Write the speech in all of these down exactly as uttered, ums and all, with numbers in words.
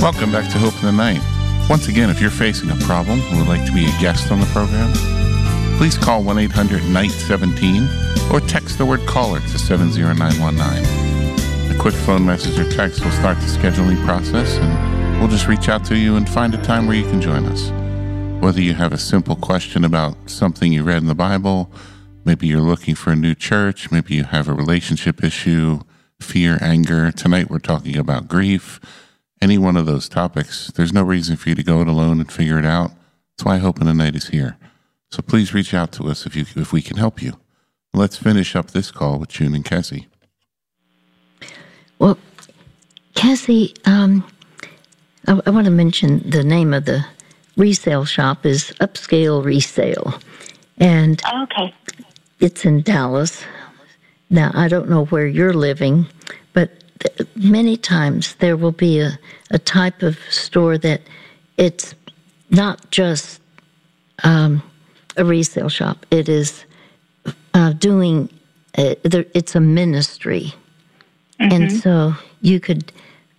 Welcome back to Hope in the Night. Once again, if you're facing a problem and would like to be a guest on the program, please call one eight hundred N I G H one seven or text the word caller to seven zero nine one nine. A quick phone message or text will start the scheduling process, and we'll just reach out to you and find a time where you can join us. Whether you have a simple question about something you read in the Bible, maybe you're looking for a new church, maybe you have a relationship issue, fear, anger. Tonight we're talking about grief. Any one of those topics, there's no reason for you to go it alone and figure it out. That's why Hope in the Night is here. So please reach out to us if you if we can help you. Let's finish up this call with June and Cassie. Well, Cassie, um, I, I want to mention the name of the resale shop is Upscale Resale. And okay. It's in Dallas. Now, I don't know where you're living, but th- many times there will be a, a type of store that it's not just um, a resale shop. It is uh, doing, a, it's a ministry. Mm-hmm. And so you could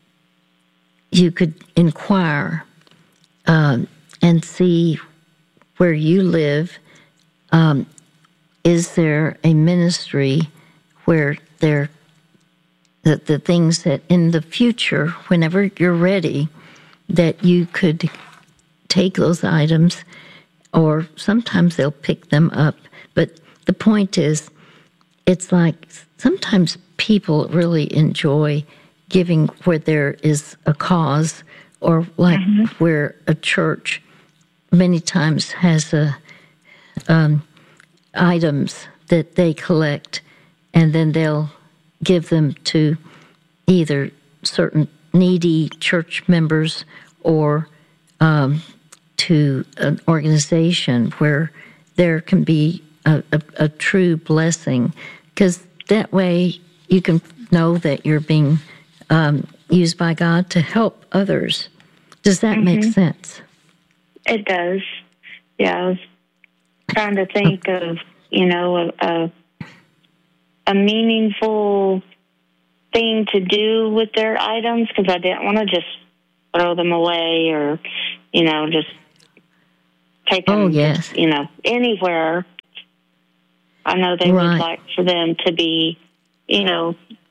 you could inquire um, and see where you live. Um, is there a ministry where there the, the things that in the future, whenever you're ready, that you could take those items, or sometimes they'll pick them up. But the point is, it's like sometimes people really enjoy giving where there is a cause, or like mm-hmm. where a church many times has a, um, items that they collect, and then they'll give them to either certain needy church members or um, to an organization where there can be a, a, a true blessing, because that way you can know that you're being um, used by God to help others. Does that mm-hmm. make sense? It does. Yeah, I was trying to think of, you know, a, a, a meaningful thing to do with their items, because I didn't want to just throw them away or, you know, just take them, oh, yes. just, you know, anywhere. I know they right. would like for them to be, you know,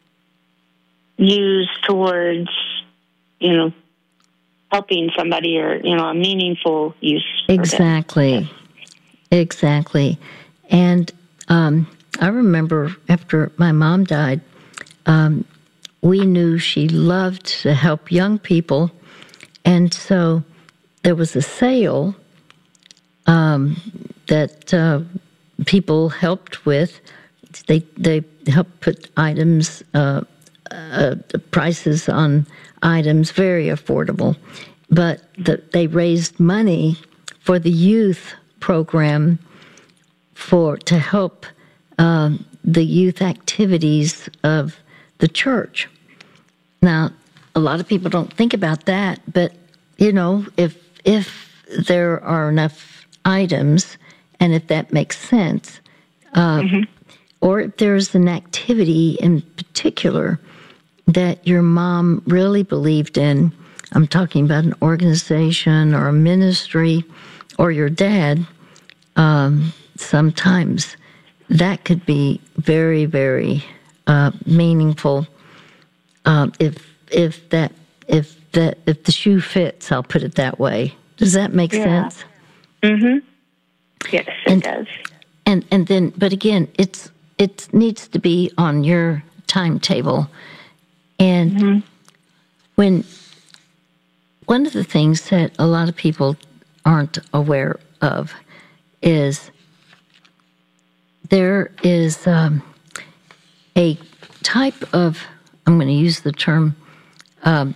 used towards, you know, helping somebody, or, you know, a meaningful use. Exactly. Exactly. And um, I remember after my mom died, um, we knew she loved to help young people. And so there was a sale um, that uh, people helped with. They they helped put items, uh, uh, prices on items, very affordable. But the, they raised money for the youth program for to help um, the youth activities of the church. Now, a lot of people don't think about that, but you know, if if there are enough items, and if that makes sense, uh, mm-hmm. or if there's an activity in particular that your mom really believed in, I'm talking about an organization or a ministry, or your dad, um, sometimes that could be very, very uh, meaningful. Um, if if that if that if the shoe fits, I'll put it that way. Does that make yeah. sense? Mm-hmm. Yes, it and, does. And and then, but again, it's it needs to be on your timetable. And mm-hmm. when one of the things that a lot of people aren't aware of is there is um, a type of, I'm going to use the term, um,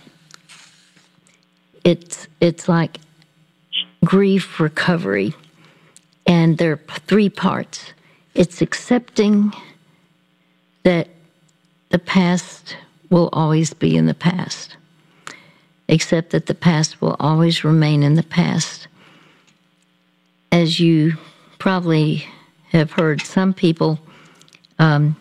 it's it's like grief recovery, and there are three parts. It's accepting that the past will always be in the past. Accept that the past will always remain in the past. As you probably have heard, some people, um,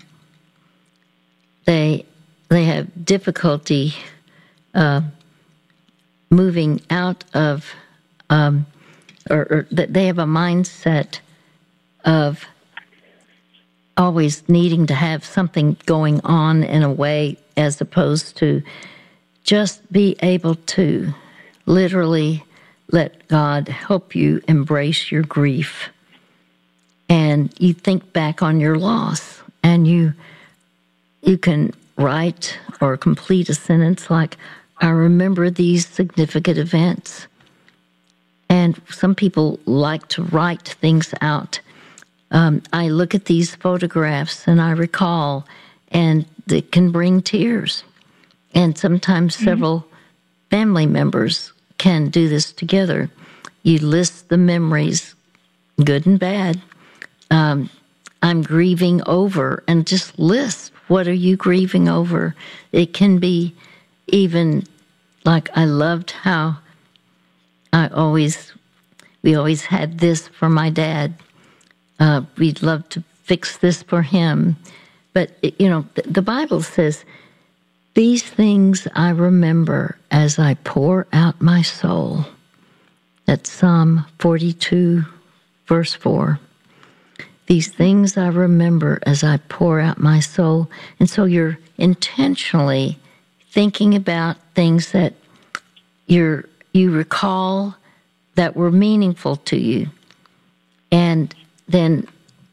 they they have difficulty uh, moving out of, um, or, or that they have a mindset of always needing to have something going on in a way, as opposed to just be able to literally let God help you embrace your grief. And you think back on your loss, and you you can write or complete a sentence like, I remember these significant events. And some people like to write things out. Um, I look at these photographs and I recall, and it can bring tears. And sometimes mm-hmm. several family members can do this together. You list the memories, good and bad. Um, I'm grieving over, and just list, what are you grieving over? It can be even like, I loved how I always, we always had this for my dad. Uh, we'd love to fix this for him. But, you know, the Bible says, these things I remember as I pour out my soul. That's Psalm forty-two, verse four. These things I remember as I pour out my soul. And so you're intentionally thinking about things that you're, you recall that were meaningful to you. And then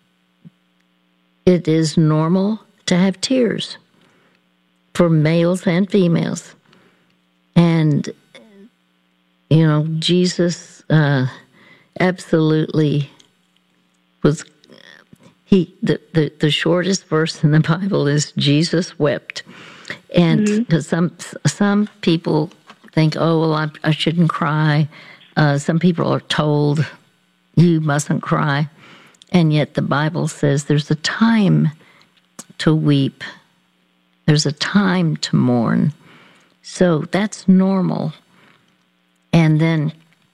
it is normal to have tears for males and females. And, you know, Jesus uh, absolutely was, he, the, the, the shortest verse in the Bible is Jesus wept. And mm-hmm. some, some people think, oh, well, I, I shouldn't cry. Uh, some people are told, you mustn't cry. And yet the Bible says there's a time to weep. There's a time to mourn. So that's normal. And then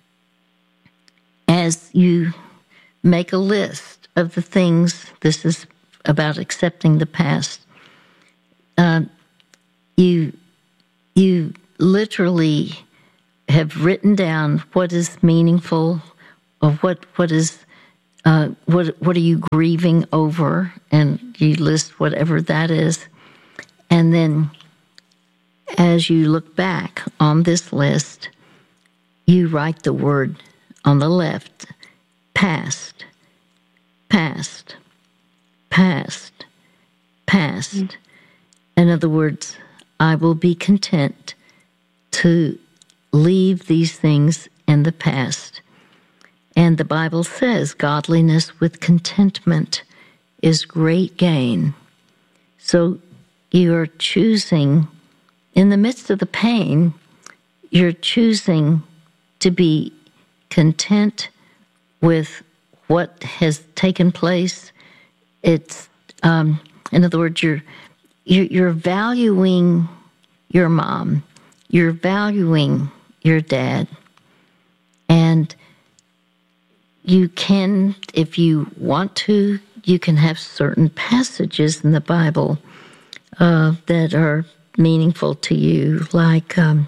as you make a list of the things, this is about accepting the past, uh, you, you literally have written down what is meaningful, or what, what is Uh, what what are you grieving over? And you list whatever that is. And then as you look back on this list, you write the word on the left, past, past, past, past. Mm. In other words, I will be content to leave these things in the past. And the Bible says godliness with contentment is great gain. So you are choosing, in the midst of the pain, you're choosing to be content with what has taken place. It's, um, in other words, you're, you're you're valuing your mom, you're valuing your dad, and you can, if you want to, you can have certain passages in the Bible uh, that are meaningful to you, like um,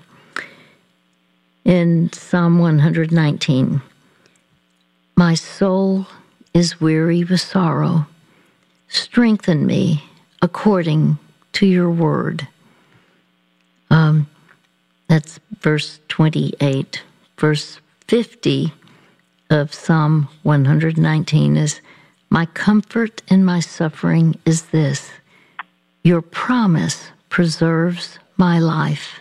in Psalm one nineteen, my soul is weary with sorrow. Strengthen me according to your word. Um, that's verse twenty-eight. Verse fifty of Psalm one nineteen is, my comfort in my suffering is this, your promise preserves my life.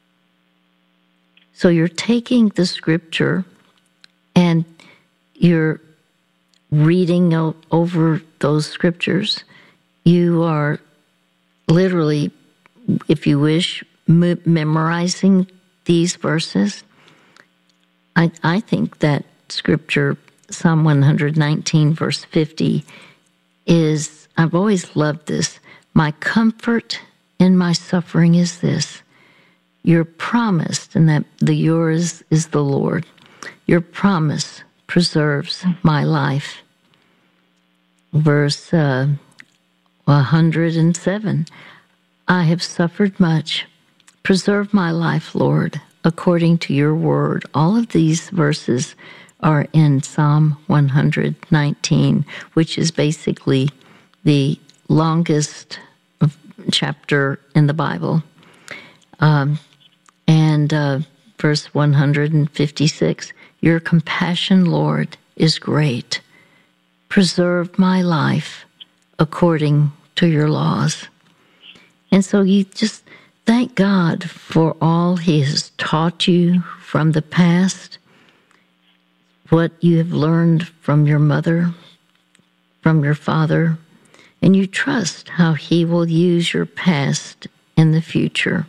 So you're taking the scripture and you're reading over those scriptures. You are literally, if you wish, memorizing these verses. I, I think that scripture, Psalm one nineteen, verse fifty, is, I've always loved this. My comfort in my suffering is this. Your promise, and that the yours is the Lord. Your promise preserves my life. Verse uh, one hundred seven, I have suffered much. Preserve my life, Lord, according to your word. All of these verses are in Psalm one nineteen, which is basically the longest chapter in the Bible. Um, and uh, verse one fifty-six, your compassion, Lord, is great. Preserve my life according to your laws. And so you just thank God for all he has taught you from the past, what you have learned from your mother, from your father, and you trust how he will use your past in the future.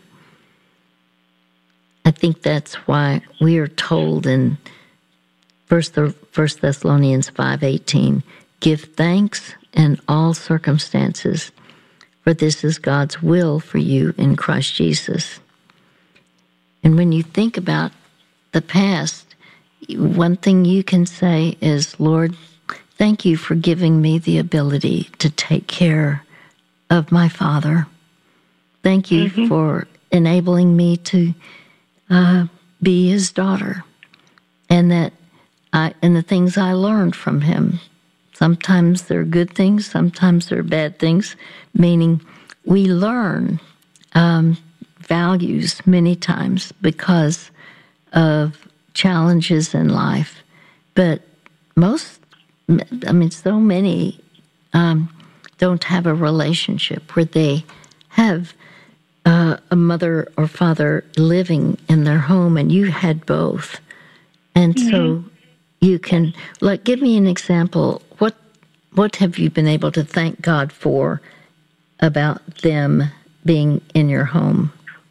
I think that's why we are told in First Thessalonians five eighteen, give thanks in all circumstances, for this is God's will for you in Christ Jesus. And when you think about the past, one thing you can say is, Lord, thank you for giving me the ability to take care of my father. Thank you mm-hmm. for enabling me to uh, be his daughter, and that I, and the things I learned from him. Sometimes they're good things, sometimes they're bad things, meaning we learn um, values many times because of challenges in life. But most, I mean, so many um, don't have a relationship where they have uh, a mother or father living in their home, and you had both. And mm-hmm. so you can, like, give me an example. What what have you been able to thank God for about them being in your home?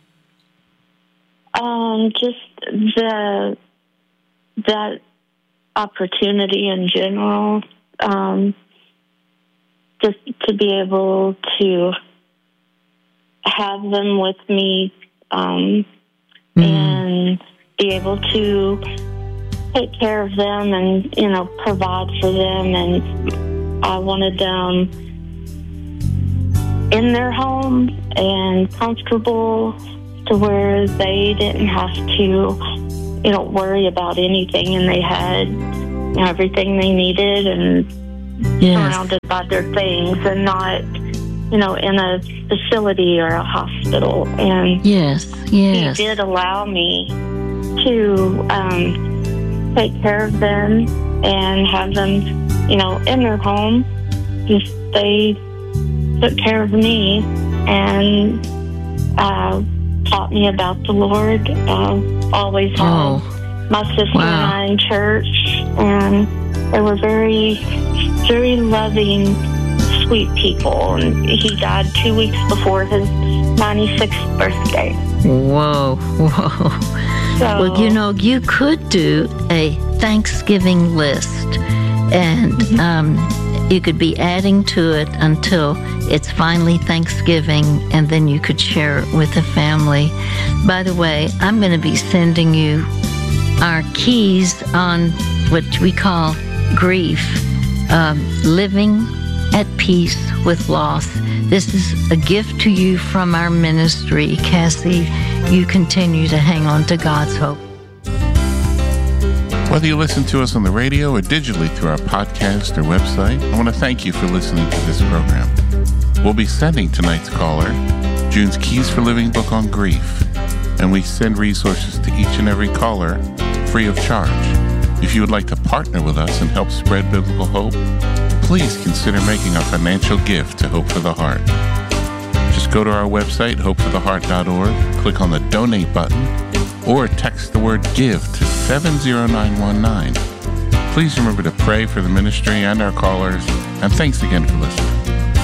Um, just the that opportunity in general, um, just to be able to have them with me, um, mm. and be able to take care of them and, you know, provide for them. And I wanted them in their home and comfortable to where they didn't have to, you know, worry about anything, and they had, you know, everything they needed and yes. surrounded by their things, and not, you know, in a facility or a hospital. And yes, yes. he did allow me to um, take care of them and have them, you know, in their home. Just they took care of me and uh, taught me about the Lord. Uh, always had oh. my sister wow. and I in church, and they were very, very loving, sweet people. And he died two weeks before his ninety-sixth birthday. Whoa, whoa. So, well, you know, you could do a Thanksgiving list, and mm-hmm. um, you could be adding to it until it's finally Thanksgiving, and then you could share it with the family. By the way, I'm going to be sending you our keys on what we call grief, um, living at peace with loss. This is a gift to you from our ministry. Cassie, you continue to hang on to God's hope. Whether you listen to us on the radio or digitally through our podcast or website, I want to thank you for listening to this program. We'll be sending tonight's caller June's Keys for Living book on grief, and we send resources to each and every caller free of charge. If you would like to partner with us and help spread biblical hope, please consider making a financial gift to Hope for the Heart. Just go to our website, hope for the heart dot org, click on the donate button, or text the word GIVE to seven zero nine one nine. Please remember to pray for the ministry and our callers, and thanks again for listening.